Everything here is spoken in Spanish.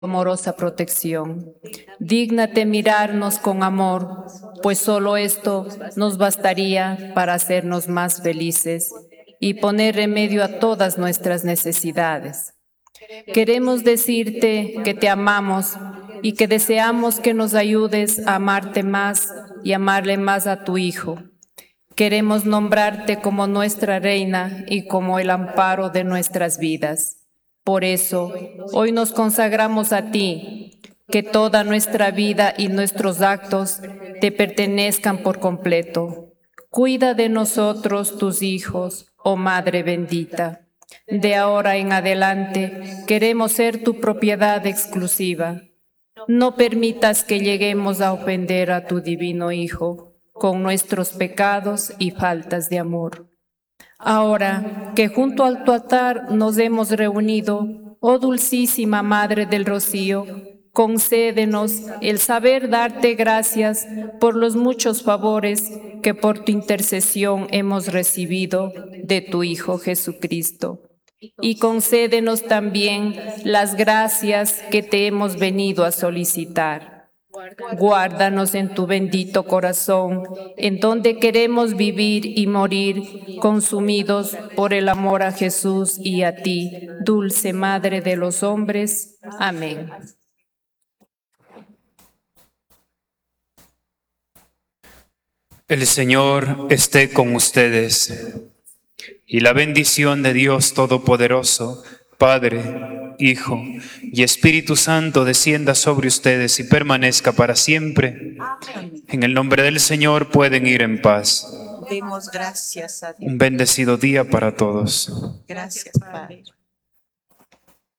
amorosa protección. Dígnate mirarnos con amor, pues solo esto nos bastaría para hacernos más felices y poner remedio a todas nuestras necesidades. Queremos decirte que te amamos y que deseamos que nos ayudes a amarte más y amarle más a tu Hijo. Queremos nombrarte como nuestra reina y como el amparo de nuestras vidas. Por eso, hoy nos consagramos a ti, que toda nuestra vida y nuestros actos te pertenezcan por completo. Cuida de nosotros, tus hijos, oh Madre bendita. De ahora en adelante queremos ser tu propiedad exclusiva. No permitas que lleguemos a ofender a tu divino Hijo con nuestros pecados y faltas de amor. Ahora que junto al tu altar nos hemos reunido, oh dulcísima Madre del Rocío, concédenos el saber darte gracias por los muchos favores que por tu intercesión hemos recibido de tu Hijo Jesucristo. Y concédenos también las gracias que te hemos venido a solicitar. Guárdanos en tu bendito corazón, en donde queremos vivir y morir, consumidos por el amor a Jesús y a ti, dulce Madre de los hombres. Amén. El Señor esté con ustedes, y la bendición de Dios Todopoderoso, Padre, Hijo y Espíritu Santo descienda sobre ustedes y permanezca para siempre. Amén. En el nombre del Señor pueden ir en paz. Demos gracias a Dios. Un bendecido día para todos. Gracias, Padre.